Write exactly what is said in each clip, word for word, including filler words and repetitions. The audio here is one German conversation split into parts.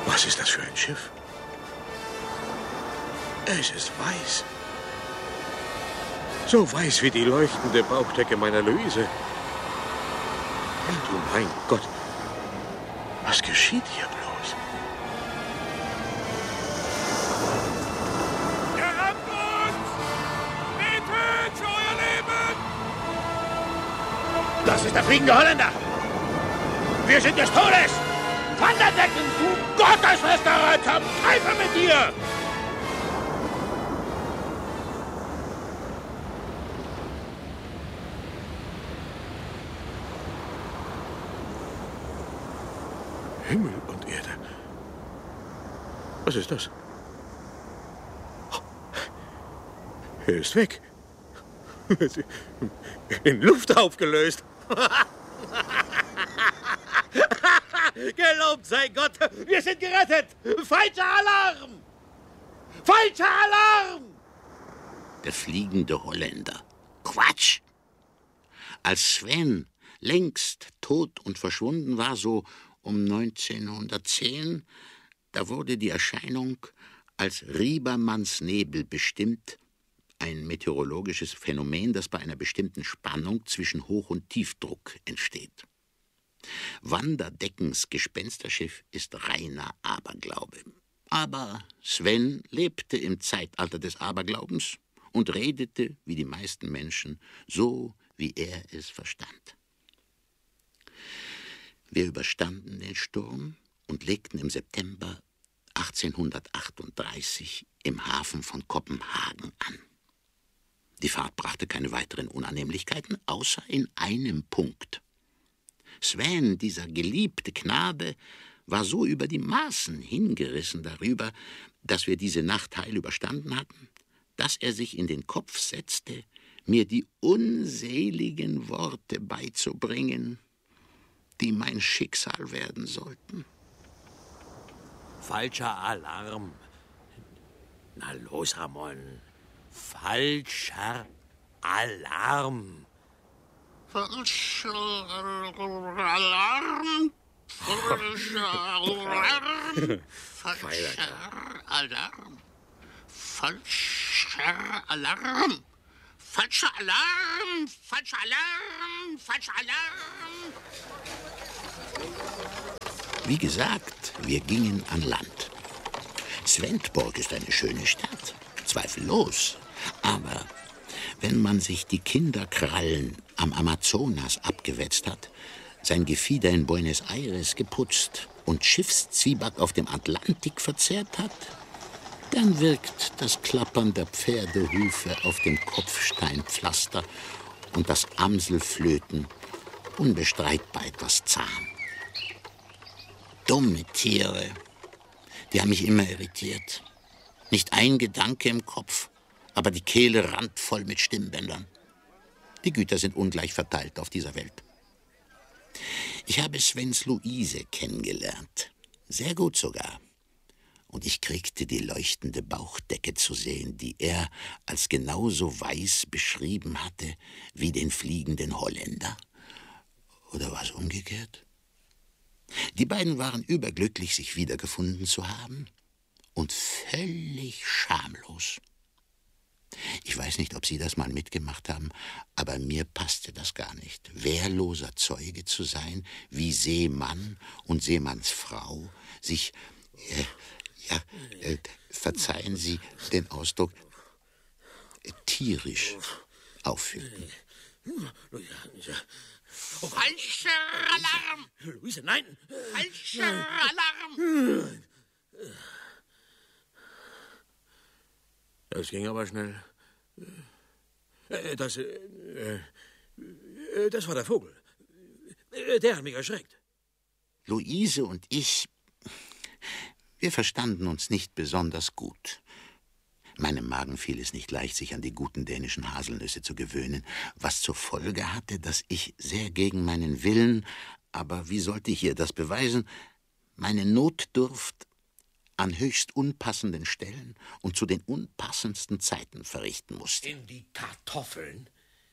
Was ist das für ein Schiff? Es ist weiß. So weiß wie die leuchtende Bauchdecke meiner Luise. Du mein Gott, was geschieht hier bloß? Ihr rammt uns! Betet für euer Leben! Das ist der fliegende Holländer! Wir sind des Todes! Wanderdecken, du gottesfester Reiter! Teufel mit dir! Himmel und Erde. Was ist das? Er ist weg. In Luft aufgelöst. Gelobt sei Gott, wir sind gerettet. Falscher Alarm! Falscher Alarm! Der fliegende Holländer. Quatsch! Als Sven längst tot und verschwunden war, so um neunzehnhundertzehn, da wurde die Erscheinung als Riebermannsnebel bestimmt, ein meteorologisches Phänomen, das bei einer bestimmten Spannung zwischen Hoch- und Tiefdruck entsteht. Wanderdeckens Gespensterschiff ist reiner Aberglaube. Aber Sven lebte im Zeitalter des Aberglaubens und redete, wie die meisten Menschen, so, wie er es verstand. Wir überstanden den Sturm und legten im September achtzehnhundertachtunddreißig im Hafen von Kopenhagen an. Die Fahrt brachte keine weiteren Unannehmlichkeiten, außer in einem Punkt. Sven, dieser geliebte Knabe, war so über die Maßen hingerissen darüber, dass wir diese Nacht heil überstanden hatten, dass er sich in den Kopf setzte, mir die unseligen Worte beizubringen, die mein Schicksal werden sollten. Falscher Alarm. Na los, Ramon. Falscher Alarm. Falscher Alarm. Falscher Alarm. Falscher Alarm. Falscher Alarm. Falscher Alarm. Falscher Alarm. Falscher Alarm. Wie gesagt, wir gingen an Land. Svendborg ist eine schöne Stadt, zweifellos. Aber wenn man sich die Kinderkrallen am Amazonas abgewetzt hat, sein Gefieder in Buenos Aires geputzt und Schiffszwieback auf dem Atlantik verzehrt hat, dann wirkt das Klappern der Pferdehufe auf dem Kopfsteinpflaster und das Amselflöten unbestreitbar etwas zahm. Dumme Tiere, die haben mich immer irritiert. Nicht ein Gedanke im Kopf, aber die Kehle randvoll mit Stimmbändern. Die Güter sind ungleich verteilt auf dieser Welt. Ich habe Svens Luise kennengelernt, sehr gut sogar. Und ich kriegte die leuchtende Bauchdecke zu sehen, die er als genauso weiß beschrieben hatte wie den fliegenden Holländer. Oder war es umgekehrt? Die beiden waren überglücklich, sich wiedergefunden zu haben und völlig schamlos. Ich weiß nicht, ob Sie das mal mitgemacht haben, aber mir passte das gar nicht. Wehrloser Zeuge zu sein, wie Seemann und Seemannsfrau sich, äh, ja, äh, verzeihen Sie den Ausdruck, äh, tierisch aufführten. Falscher Alarm! Luise, nein! Falscher Alarm! Das ging aber schnell. Das, äh, das war der Vogel. Der hat mich erschreckt. Luise und ich, wir verstanden uns nicht besonders gut. Meinem Magen fiel es nicht leicht, sich an die guten dänischen Haselnüsse zu gewöhnen, was zur Folge hatte, dass ich sehr gegen meinen Willen, aber wie sollte ich ihr das beweisen, meine Notdurft an höchst unpassenden Stellen und zu den unpassendsten Zeiten verrichten musste. In die Kartoffeln?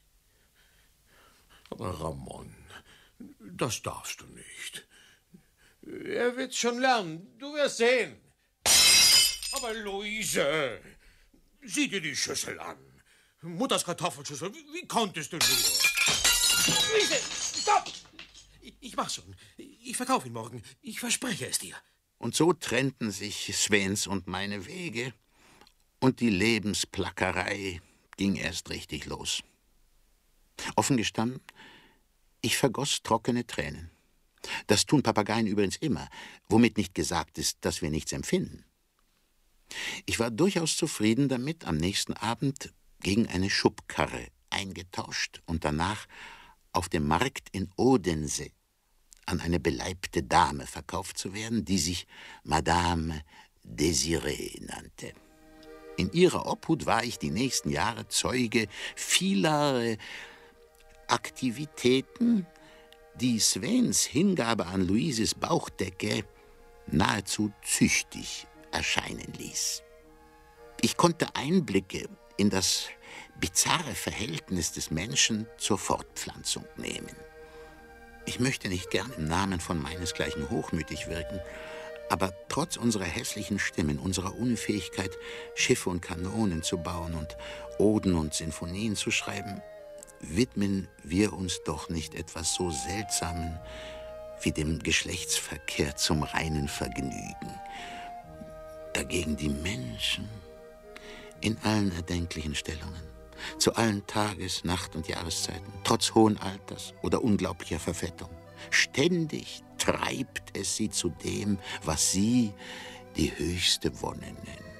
Aber Ramon, das darfst du nicht. Er wird's schon lernen. Du wirst sehen. Aber Luise, sieh dir die Schüssel an. Mutters Kartoffelschüssel. Wie, wie konntest du nur? Luise, stopp! Ich, ich mach's schon. Ich verkaufe ihn morgen. Ich verspreche es dir. Und so trennten sich Svens und meine Wege. Und die Lebensplackerei ging erst richtig los. Offen gestanden, ich vergoss trockene Tränen. Das tun Papageien übrigens immer, womit nicht gesagt ist, dass wir nichts empfinden. Ich war durchaus zufrieden damit, am nächsten Abend gegen eine Schubkarre eingetauscht und danach auf dem Markt in Odense an eine beleibte Dame verkauft zu werden, die sich Madame Désirée nannte. In ihrer Obhut war ich die nächsten Jahre Zeuge vieler Aktivitäten, die Svens Hingabe an Luises Bauchdecke nahezu züchtig erscheinen ließ. Ich konnte Einblicke in das bizarre Verhältnis des Menschen zur Fortpflanzung nehmen. Ich möchte nicht gern im Namen von meinesgleichen hochmütig wirken, aber trotz unserer hässlichen Stimmen, unserer Unfähigkeit, Schiffe und Kanonen zu bauen und Oden und Sinfonien zu schreiben, widmen wir uns doch nicht etwas so Seltsamen wie dem Geschlechtsverkehr zum reinen Vergnügen. Dagegen die Menschen in allen erdenklichen Stellungen, zu allen Tages-, Nacht- und Jahreszeiten, trotz hohen Alters oder unglaublicher Verfettung. Ständig treibt es sie zu dem, was sie die höchste Wonne nennen.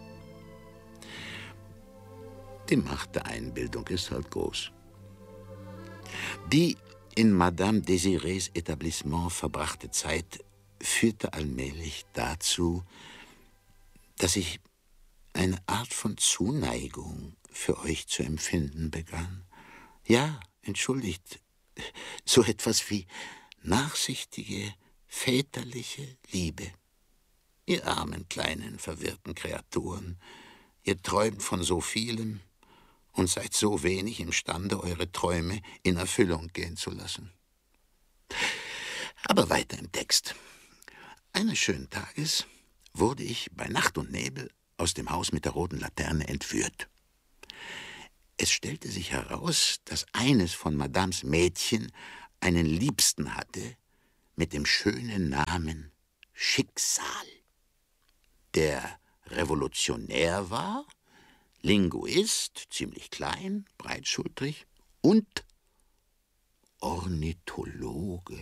Die Macht der Einbildung ist halt groß. Die in Madame Désirées Etablissement verbrachte Zeit führte allmählich dazu, dass ich eine Art von Zuneigung für euch zu empfinden begann. Ja, entschuldigt, so etwas wie nachsichtige, väterliche Liebe. Ihr armen, kleinen, verwirrten Kreaturen, ihr träumt von so vielem und seid so wenig imstande, eure Träume in Erfüllung gehen zu lassen. Aber weiter im Text. Eines schönen Tages wurde ich bei Nacht und Nebel aus dem Haus mit der roten Laterne entführt. Es stellte sich heraus, dass eines von Madames Mädchen einen Liebsten hatte mit dem schönen Namen Schicksal, der revolutionär war, Linguist, ziemlich klein, breitschultrig und Ornithologe.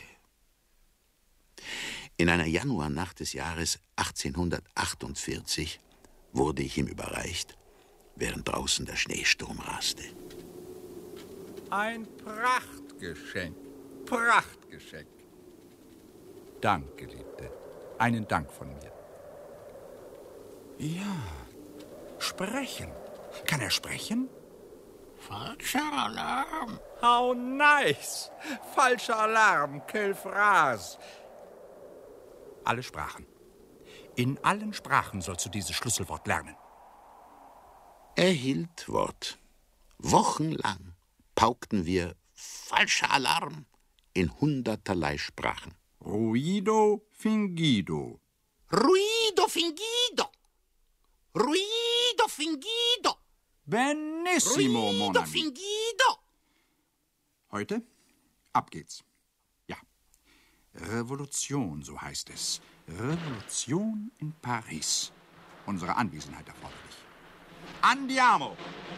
In einer Januarnacht des Jahres achtzehnhundertachtundvierzig wurde ich ihm überreicht, während draußen der Schneesturm raste. Ein Prachtgeschenk, Prachtgeschenk. Dank, Geliebte, einen Dank von mir. Ja, sprechen. Kann er sprechen? Falscher Alarm. How nice! Falscher Alarm, quelle phrase. Alle Sprachen. In allen Sprachen sollst du dieses Schlüsselwort lernen. Er hielt Wort. Wochenlang paukten wir falscher Alarm in hunderterlei Sprachen. Ruido fingido. Ruido fingido. Ruido fingido. Benissimo, mon Ruido ami. fingido. Heute? Ab geht's. Ja. Revolution, so heißt es. Revolution in Paris. Unsere Anwesenheit erforderlich. Andiamo!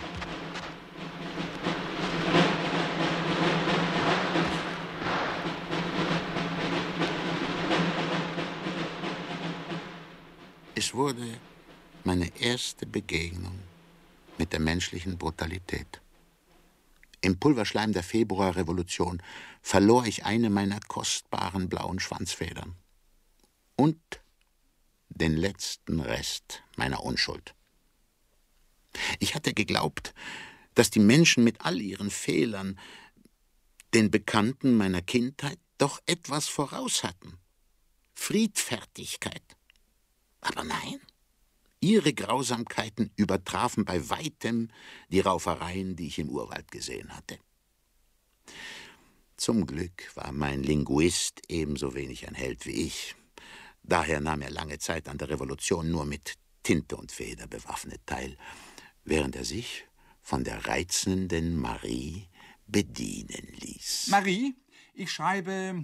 Es wurde meine erste Begegnung mit der menschlichen Brutalität. Im Pulverschleim der Februarrevolution verlor ich eine meiner kostbaren blauen Schwanzfedern und den letzten Rest meiner Unschuld. Ich hatte geglaubt, dass die Menschen mit all ihren Fehlern den Bekannten meiner Kindheit doch etwas voraus hatten. Friedfertigkeit. Aber nein, ihre Grausamkeiten übertrafen bei weitem die Raufereien, die ich im Urwald gesehen hatte. Zum Glück war mein Linguist ebenso wenig ein Held wie ich. Daher nahm er lange Zeit an der Revolution nur mit Tinte und Feder bewaffnet teil, während er sich von der reizenden Marie bedienen ließ. Marie, ich schreibe,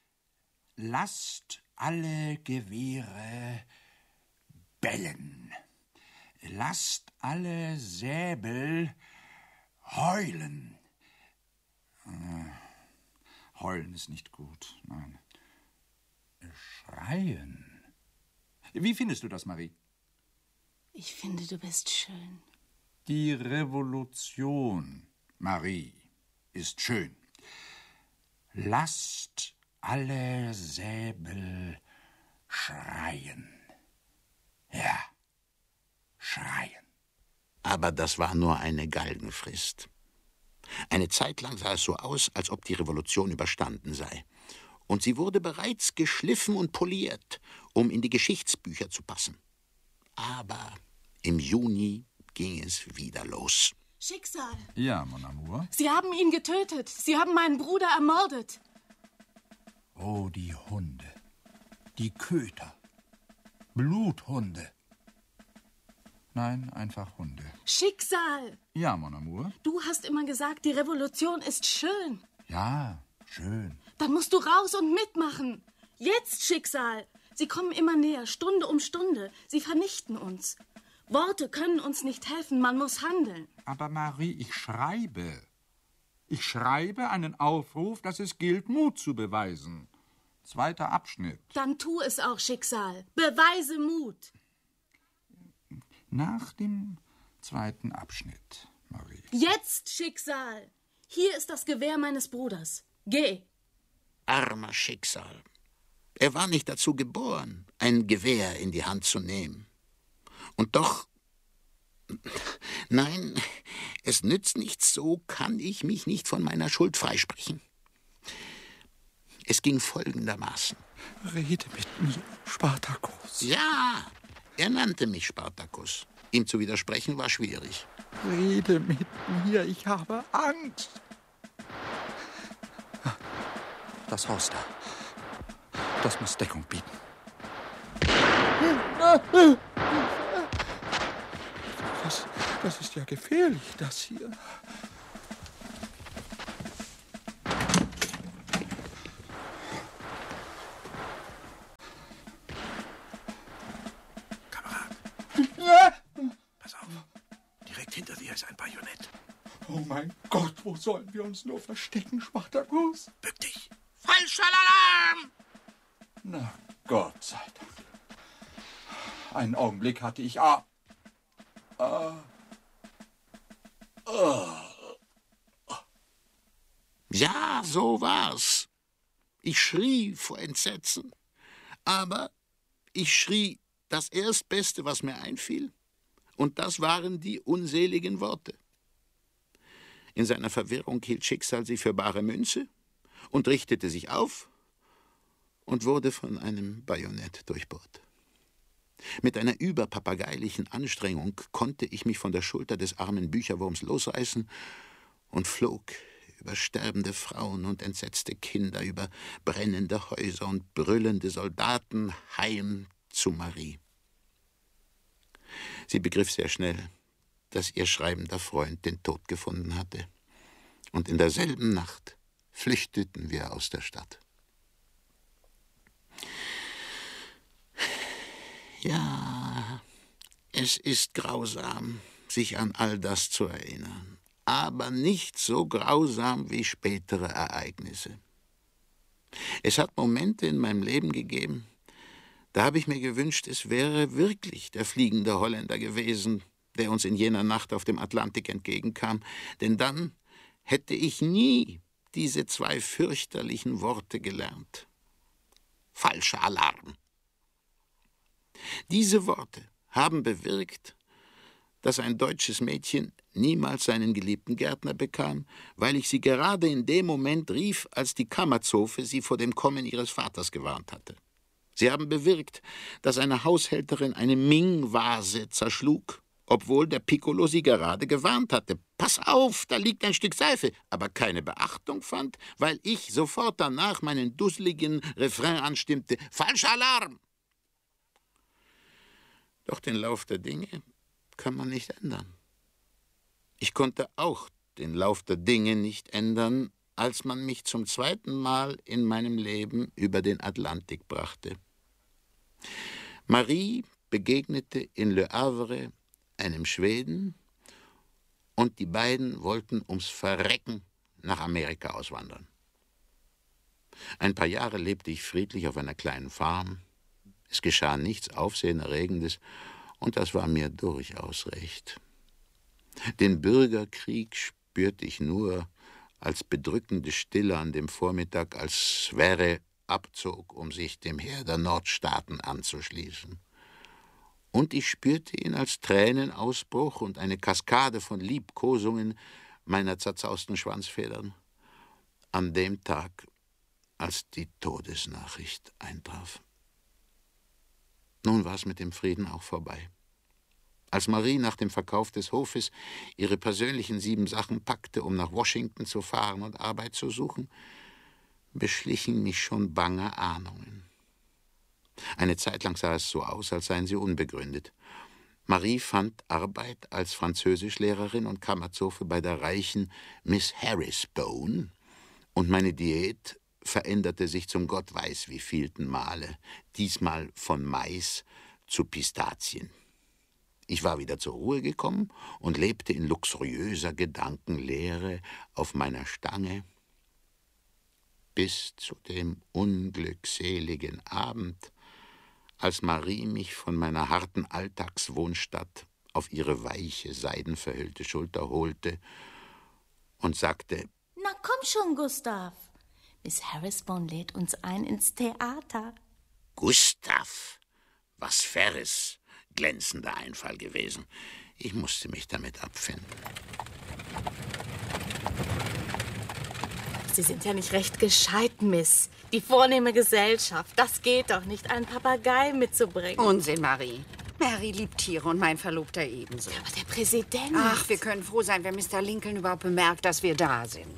lasst alle Gewehre bellen. Lasst alle Säbel heulen. Äh, heulen ist nicht gut, nein. Schreien. Wie findest du das, Marie? Ich finde, du bist schön. Die Revolution, Marie, ist schön. Lasst alle Säbel schreien. Ja, schreien. Aber das war nur eine Galgenfrist. Eine Zeit lang sah es so aus, als ob die Revolution überstanden sei. Und sie wurde bereits geschliffen und poliert, um in die Geschichtsbücher zu passen. Aber im Juni ging es wieder los. Schicksal. Ja, mon amour. Sie haben ihn getötet. Sie haben meinen Bruder ermordet. Oh, die Hunde. Die Köter. Bluthunde. Nein, einfach Hunde. Schicksal. Ja, mon amour. Du hast immer gesagt, die Revolution ist schön. Ja, schön. Dann musst du raus und mitmachen. Jetzt, Schicksal. Sie kommen immer näher, Stunde um Stunde. Sie vernichten uns. Worte können uns nicht helfen, man muss handeln. Aber Marie, ich schreibe. Ich schreibe einen Aufruf, dass es gilt, Mut zu beweisen. Zweiter Abschnitt. Dann tu es auch, Schicksal. Beweise Mut. Nach dem zweiten Abschnitt, Marie. Jetzt, Schicksal. Hier ist das Gewehr meines Bruders. Geh. Armer Schicksal. Er war nicht dazu geboren, ein Gewehr in die Hand zu nehmen. Und doch, nein, es nützt nichts, so kann ich mich nicht von meiner Schuld freisprechen. Es ging folgendermaßen. Rede mit mir, Spartakus. Ja, er nannte mich Spartakus. Ihm zu widersprechen war schwierig. Rede mit mir, ich habe Angst. Das Haus da. Das muss Deckung bieten. Das, das ist ja gefährlich, das hier. Kamerad. Pass auf. Direkt hinter dir ist ein Bajonett. Oh mein Gott, wo sollen wir uns nur verstecken, Spartakus? Bück dich. Falscher Alarm! Na, Gott sei Dank. Einen Augenblick hatte ich... Ah. Ah. Ah. Ja, so war's. Ich schrie vor Entsetzen. Aber ich schrie das Erstbeste, was mir einfiel. Und das waren die unseligen Worte. In seiner Verwirrung hielt Schicksal sie für bare Münze und richtete sich auf und wurde von einem Bajonett durchbohrt. Mit einer überpapageilichen Anstrengung konnte ich mich von der Schulter des armen Bücherwurms losreißen und flog über sterbende Frauen und entsetzte Kinder, über brennende Häuser und brüllende Soldaten heim zu Marie. Sie begriff sehr schnell, dass ihr schreibender Freund den Tod gefunden hatte. Und in derselben Nacht flüchteten wir aus der Stadt. Ja, es ist grausam, sich an all das zu erinnern, aber nicht so grausam wie spätere Ereignisse. Es hat Momente in meinem Leben gegeben, da habe ich mir gewünscht, es wäre wirklich der fliegende Holländer gewesen, der uns in jener Nacht auf dem Atlantik entgegenkam, denn dann hätte ich nie diese zwei fürchterlichen Worte gelernt. Falscher Alarm. Diese Worte haben bewirkt, dass ein deutsches Mädchen niemals seinen geliebten Gärtner bekam, weil ich sie gerade in dem Moment rief, als die Kammerzofe sie vor dem Kommen ihres Vaters gewarnt hatte. Sie haben bewirkt, dass eine Haushälterin eine Ming-Vase zerschlug, obwohl der Piccolo sie gerade gewarnt hatte. pass auf, da liegt ein Stück Seife, aber keine Beachtung fand, weil ich sofort danach meinen dusseligen Refrain anstimmte: Falscher Alarm! Doch den Lauf der Dinge kann man nicht ändern. Ich konnte auch den Lauf der Dinge nicht ändern, als man mich zum zweiten Mal in meinem Leben über den Atlantik brachte. Marie begegnete in Le Havre einem Schweden, und die beiden wollten ums Verrecken nach Amerika auswandern. Ein paar Jahre lebte ich friedlich auf einer kleinen Farm. Es geschah nichts Aufsehenerregendes, und das war mir durchaus recht. Den Bürgerkrieg spürte ich nur als bedrückende Stille an dem Vormittag, als Sverre abzog, um sich dem Heer der Nordstaaten anzuschließen. Und ich spürte ihn als Tränenausbruch und eine Kaskade von Liebkosungen meiner zerzausten Schwanzfedern an dem Tag, als die Todesnachricht eintraf. Nun war es mit dem Frieden auch vorbei. Als Marie nach dem Verkauf des Hofes ihre persönlichen Siebensachen packte, um nach Washington zu fahren und Arbeit zu suchen, beschlichen mich schon bange Ahnungen. Eine Zeit lang sah es so aus, als seien sie unbegründet. Marie fand Arbeit als Französischlehrerin und Kammerzofe bei der reichen Miss Harrisbone, und meine Diät veränderte sich zum Gott weiß wievielten Male, diesmal von Mais zu Pistazien. Ich war wieder zur Ruhe gekommen und lebte in luxuriöser Gedankenleere auf meiner Stange, bis zu dem unglückseligen Abend, als Marie mich von meiner harten Alltagswohnstadt auf ihre weiche, seidenverhüllte Schulter holte und sagte: Na komm schon, Gustav. Miss Harrisbone lädt uns ein ins Theater. Gustav, was Ferris, glänzender Einfall gewesen. Ich musste mich damit abfinden. Sie sind ja nicht recht gescheit, Miss. Die vornehme Gesellschaft, das geht doch nicht, einen Papagei mitzubringen. Unsinn, Marie. Mary liebt Tiere und mein Verlobter ebenso. Aber der Präsident... Ach, wir können froh sein, wenn Mister Lincoln überhaupt bemerkt, dass wir da sind.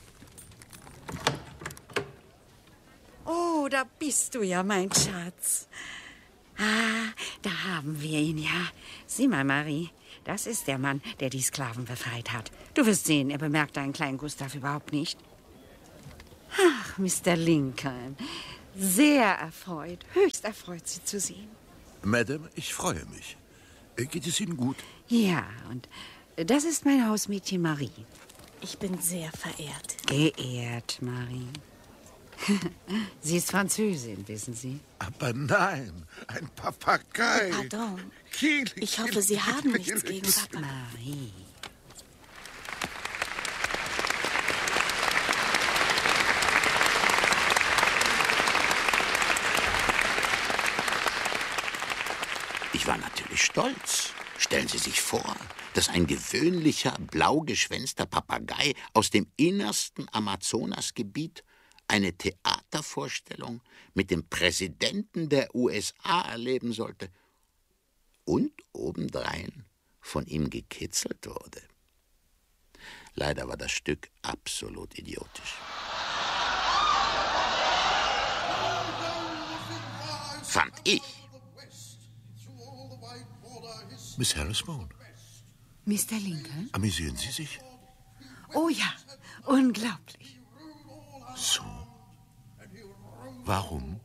Oh, da bist du ja, mein Schatz. Ah, da haben wir ihn ja. Sieh mal, Marie, das ist der Mann, der die Sklaven befreit hat. Du wirst sehen, er bemerkt deinen kleinen Gustav überhaupt nicht. Ach, Mister Lincoln, sehr erfreut, höchst erfreut, Sie zu sehen. Madame, ich freue mich. Geht es Ihnen gut? Ja, und das ist mein Hausmädchen Marie. Ich bin sehr verehrt. Geehrt, Marie. Sie ist Französin, wissen Sie? Aber nein, ein Papagei. Pardon. Kiel, Ich hoffe, Sie haben nichts gegen Papa. Marie. Ich war natürlich stolz. Stellen Sie sich vor, dass ein gewöhnlicher, blaugeschwänzter Papagei aus dem innersten Amazonasgebiet eine Theatervorstellung mit dem Präsidenten der U S A erleben sollte und obendrein von ihm gekitzelt wurde. Leider war das Stück absolut idiotisch. Fand ich. Miss Harrisbone, Mister Lincoln? amüsieren Sie sich? Oh ja, unglaublich. So. Warum?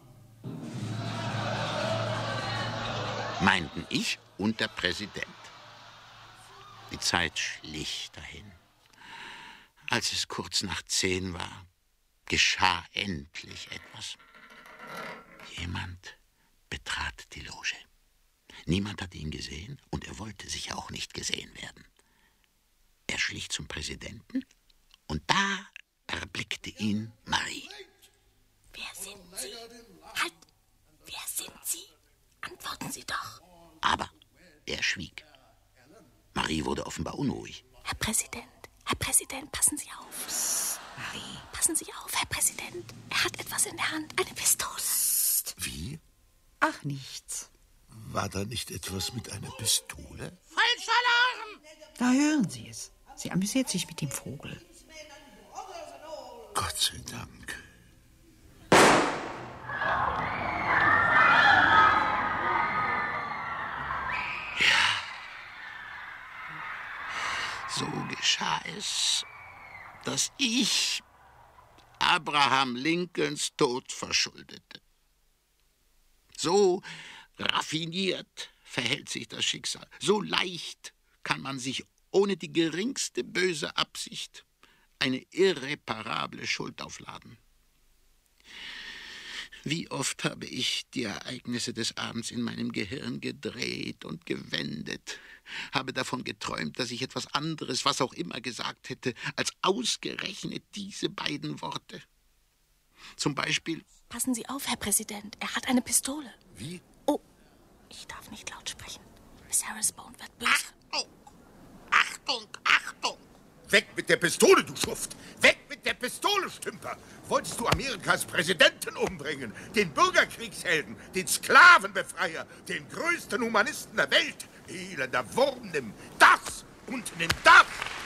Meinten ich und der Präsident. Die Zeit schlich dahin. Als es kurz nach zehn war, geschah endlich etwas. Jemand betrat die Loge. Niemand hatte ihn gesehen und er wollte sicher auch nicht gesehen werden. Er schlich zum Präsidenten und da erblickte ihn Marie. Wer sind Sie? Halt! Wer sind Sie? Antworten Sie doch. Aber er schwieg. Marie wurde offenbar unruhig. Herr Präsident, Herr Präsident, passen Sie auf. Psst. Marie, passen Sie auf, Herr Präsident. Er hat etwas in der Hand, eine Pistole. Psst. Wie? Ach, nichts. War da nicht etwas mit einer Pistole? Falscher Alarm! Da hören Sie es. Sie amüsiert sich mit dem Vogel. Gott sei Dank. So geschah es, dass ich Abraham Lincolns Tod verschuldete. So raffiniert verhält sich das Schicksal. So leicht kann man sich ohne die geringste böse Absicht eine irreparable Schuld aufladen. Wie oft habe ich die Ereignisse des Abends in meinem Gehirn gedreht und gewendet, habe davon geträumt, dass ich etwas anderes, was auch immer, gesagt hätte, als ausgerechnet diese beiden Worte. Zum Beispiel: Passen Sie auf, Herr Präsident, er hat eine Pistole. Wie? Oh, ich darf nicht laut sprechen. Miss Harrisbone wird böse. Achtung! Achtung! Achtung! Weg mit der Pistole, du Schuft! Weg mit der Pistole, Stümper! Wolltest du Amerikas Präsidenten umbringen? Den Bürgerkriegshelden, den Sklavenbefreier, den größten Humanisten der Welt? Elender Wurm, nimm das und nimm das!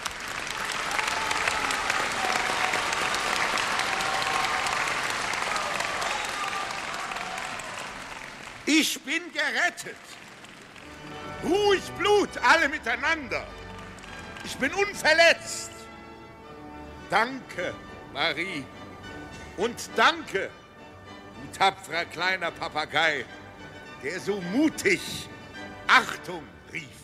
Ich bin gerettet. Ruhig Blut, alle miteinander. Ich bin unverletzt. Danke, Marie. Und danke, du tapferer kleiner Papagei, der so mutig Achtung rief.